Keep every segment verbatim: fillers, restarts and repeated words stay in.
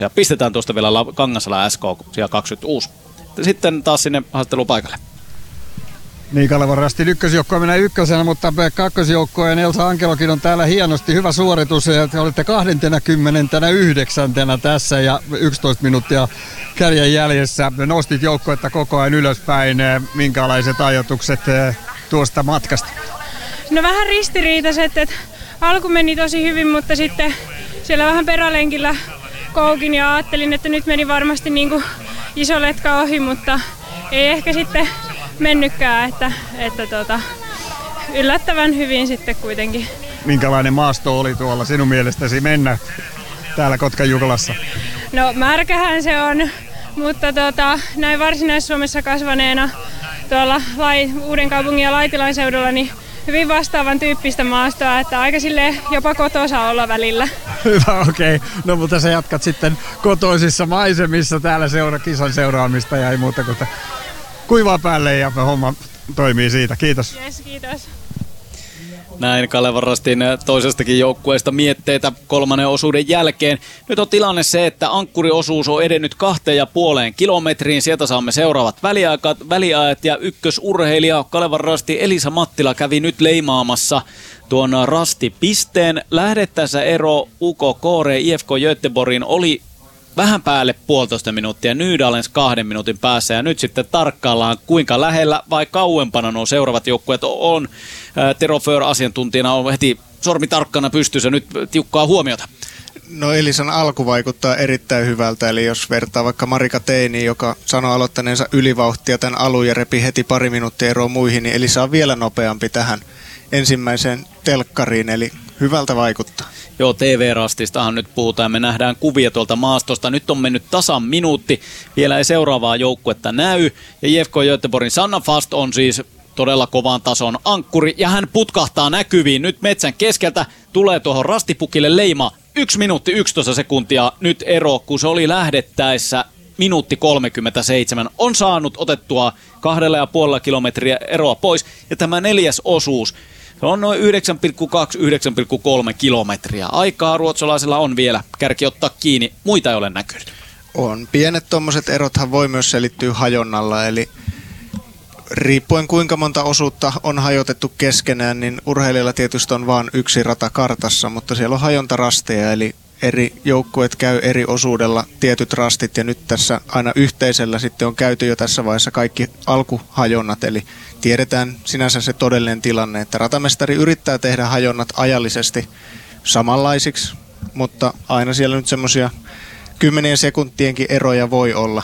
Ja pistetään tuosta vielä Kangasala S K siellä kaksikymmentäkuusi. Sitten taas sinne haastattelupaikalle. Niin, Kalevan Rastin ykkösjoukkoa menee ykkösenä, mutta kakkosjoukkojen Elsa Ankelokin on täällä hienosti. Hyvä suoritus. Te olette kaksikymmentäyhdeksän tässä ja yksitoista minuuttia kärjen jäljessä. Nostit joukkoetta koko ajan ylöspäin. Minkälaiset ajatukset tuosta matkasta? No vähän ristiriitaiset, että alku meni tosi hyvin, mutta sitten siellä vähän perälenkillä koukin ja ajattelin, että nyt meni varmasti niin kuin iso letka ohi, mutta ei ehkä sitten mennytkään, että, että tota, yllättävän hyvin sitten kuitenkin. Minkälainen maasto oli tuolla sinun mielestäsi mennä täällä Kotkan-Jukolassa? No märkähän se on, mutta tota, näin Varsinais-Suomessa kasvaneena tuolla Lai, Uudenkaupungin ja Laitilan seudulla niin hyvin vastaavan tyyppistä maastoa, että aika silleen jopa kotoisa olla välillä. Hyvä, okei. Okay. No mutta sä jatkat sitten kotoisissa maisemissa täällä seura, kisan seuraamista ja ei muuta kuin kuivaa päälle ja homma toimii siitä. Kiitos. Yes, kiitos. Näin Kalevan Rastin toisestakin joukkueesta mietteitä kolmannen osuuden jälkeen. Nyt on tilanne se, että ankkuriosuus on edennyt kahteen ja puoleen kilometriin. Sieltä saamme seuraavat väliajat, väliajat ja ykkösurheilija Kalevan Rasti Elisa Mattila kävi nyt leimaamassa tuon Rasti-pisteen. Lähdettäessä ero U K Kåre I F K Göteborgin oli vähän päälle puolitoista minuuttia, Nydalens kahden minuutin päässä ja nyt sitten tarkkaillaan kuinka lähellä vai kauempana nuo seuraavat joukkueet on. Tero Föhr asiantuntijana on heti sormi tarkkana pystyssä, nyt tiukkaa huomiota. No Elisan alku vaikuttaa erittäin hyvältä, eli jos vertaa vaikka Marika Teiniin, joka sanoi aloittaneensa ylivauhtia tämän alun ja repi heti pari minuuttia eroa muihin, niin Elisa on vielä nopeampi tähän ensimmäiseen telkkariin, eli hyvältä vaikuttaa. Joo, T V-rastistahan nyt puhutaan. Me nähdään kuvia tuolta maastosta. Nyt on mennyt tasan minuutti. Vielä ei seuraavaa joukkuetta näy. Ja I F K Göteborgin Sanna Fast on siis todella kovan tason ankkuri. Ja hän putkahtaa näkyviin. Nyt metsän keskeltä tulee tuohon rastipukille leima. Yksi minuutti yksitoista sekuntia nyt ero, kun se oli lähdettäessä minuutti kolmekymmentäseitsemän. On saanut otettua kahdella ja puolella kilometriä eroa pois. Ja tämä neljäs osuus, se on noin yhdeksän pilkku kaksi yhdeksän pilkku kolme kilometriä. Aikaa ruotsalaisilla on vielä. Kärki ottaa kiinni. Muita ei ole näkynyt. On. Pienet tuommoiset erothan voi myös selittyä hajonnalla. Eli riippuen kuinka monta osuutta on hajotettu keskenään, niin urheilijalla tietysti on vain yksi rata kartassa, mutta siellä on hajontarasteja. Eli eri joukkueet käy eri osuudella tietyt rastit ja nyt tässä aina yhteisellä sitten on käyty jo tässä vaiheessa kaikki alkuhajonnat. Eli tiedetään sinänsä se todellinen tilanne, että ratamestari yrittää tehdä hajonnat ajallisesti samanlaisiksi, mutta aina siellä nyt semmoisia kymmenien sekuntienkin eroja voi olla.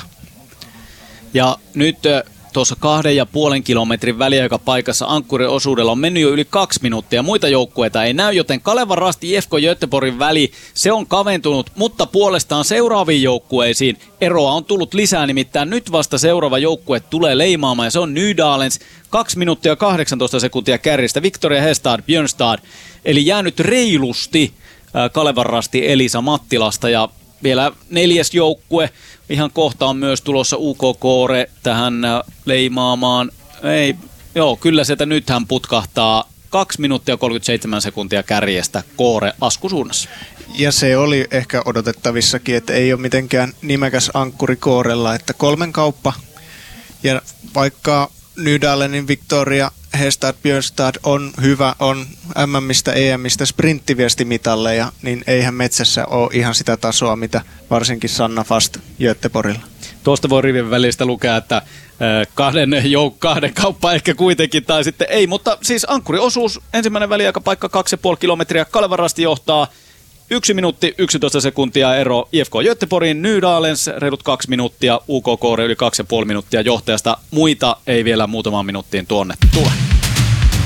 Ja nyt tuossa kahden ja puolen kilometrin väliaikapaikassa ankkuriosuudella on mennyt jo yli kaksi minuuttia. Muita joukkueita ei näy, joten Kalevan Rasti I F K Göteborgin väli, se on kaventunut, mutta puolestaan seuraaviin joukkueisiin eroa on tullut lisää. Nimittäin nyt vasta seuraava joukkue tulee leimaamaan ja se on Nydalens. kaksi minuuttia kahdeksantoista sekuntia kärjistä. Victoria Hestad, Björnstad. Eli jäänyt reilusti Kalevan Rasti Elisa Mattilasta ja vielä neljäs joukkue. Ihan kohta on myös tulossa U K Kåre tähän leimaamaan. Ei, joo, kyllä sieltä nythän putkahtaa kaksi minuuttia kolmekymmentäseitsemän sekuntia kärjestä Kåre laskusuunnassa. Ja se oli ehkä odotettavissakin, että ei ole mitenkään nimekäs ankkuri Kårella, että kolmen kauppa. Ja vaikka Nydalenin Victoria Hestad Björnstad on hyvä, on M M:stä E M:stä sprinttiviestimitalleja, niin eihän metsässä ole ihan sitä tasoa, mitä varsinkin Sanna Fast Göteborgilla. Tuosta voi rivien välistä lukea, että kahden, jouk- kahden kauppa ehkä kuitenkin, tai sitten ei, mutta siis ankkuriosuus, ensimmäinen väliaikapaikka kaksi ja puoli kilometriä, Kalevan Rasti johtaa yksi minuutti yksitoista sekuntia ero I F K Göteborgin, Nydalens reilut kaksi minuuttia, U K Kåre yli kaksi ja puoli minuuttia johtajasta, muita ei vielä muutamaan minuuttiin tuonne tule.